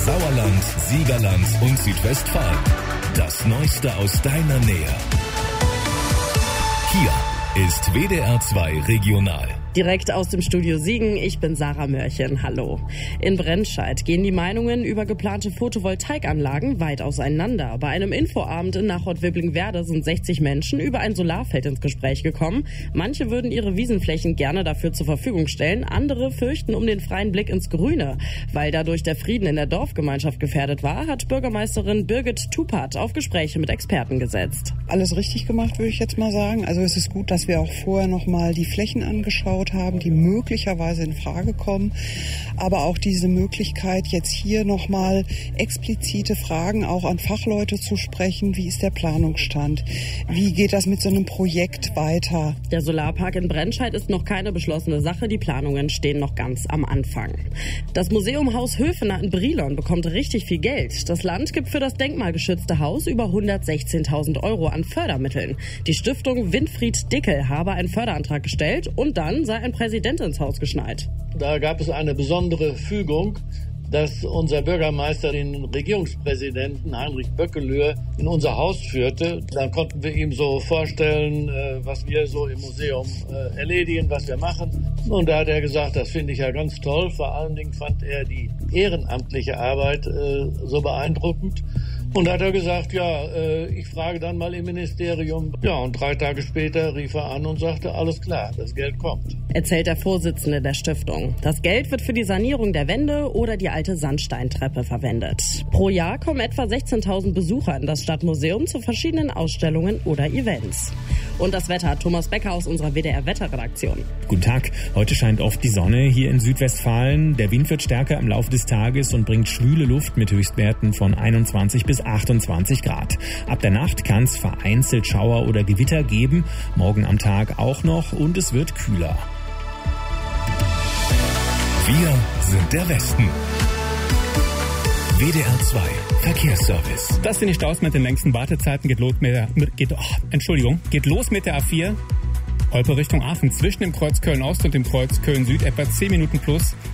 Sauerland, Siegerland und Südwestfalen. Das Neueste aus deiner Nähe. Hier ist WDR 2 Regional. Direkt aus dem Studio Siegen, ich bin Sarah Mörchen, hallo. In Brennscheid gehen die Meinungen über geplante Photovoltaikanlagen weit auseinander. Bei einem Infoabend in Nachort-Wiblingwerde sind 60 Menschen über ein Solarfeld ins Gespräch gekommen. Manche würden ihre Wiesenflächen gerne dafür zur Verfügung stellen, andere fürchten um den freien Blick ins Grüne. Weil dadurch der Frieden in der Dorfgemeinschaft gefährdet war, hat Bürgermeisterin Birgit Tupat auf Gespräche mit Experten gesetzt. Alles richtig gemacht, würde ich jetzt mal sagen. Also es ist gut, dass wir auch vorher nochmal die Flächen angeschaut haben, die möglicherweise in Frage kommen. Aber auch diese Möglichkeit, jetzt hier nochmal explizite Fragen auch an Fachleute zu sprechen. Wie ist der Planungsstand? Wie geht das mit so einem Projekt weiter? Der Solarpark in Brennscheid ist noch keine beschlossene Sache. Die Planungen stehen noch ganz am Anfang. Das Museum Haus Höfener in Brilon bekommt richtig viel Geld. Das Land gibt für das denkmalgeschützte Haus über 116.000 € an Fördermitteln. Die Stiftung Winfried Dickel habe einen Förderantrag gestellt und dann sei ein Präsident ins Haus geschneit. Da gab es eine besondere Fügung, dass unser Bürgermeister den Regierungspräsidenten Heinrich Böckelöhr in unser Haus führte. Dann konnten wir ihm so vorstellen, was wir so im Museum erledigen, was wir machen. Und da hat er gesagt, das finde ich ja ganz toll. Vor allen Dingen fand er die ehrenamtliche Arbeit so beeindruckend. Und da hat er gesagt, ich frage dann mal im Ministerium. Ja, und 3 Tage später rief er an und sagte, alles klar, das Geld kommt. Erzählt der Vorsitzende der Stiftung. Das Geld wird für die Sanierung der Wände oder die alte Sandsteintreppe verwendet. Pro Jahr kommen etwa 16.000 Besucher in das Stadtmuseum zu verschiedenen Ausstellungen oder Events. Und das Wetter hat Thomas Becker aus unserer WDR-Wetterredaktion. Guten Tag. Heute scheint oft die Sonne hier in Südwestfalen. Der Wind wird stärker im Laufe des Tages und bringt schwüle Luft mit Höchstwerten von 21 bis 28 Grad. Ab der Nacht kann es vereinzelt Schauer oder Gewitter geben. Morgen am Tag auch noch und es wird kühler. Wir sind der Westen. WDR 2 Verkehrsservice. Das sind die Staus mit den längsten Wartezeiten. Geht los mit der A4. Olpe Richtung Aachen zwischen dem Kreuz Köln-Ost und dem Kreuz Köln-Süd etwa 10 Minuten plus.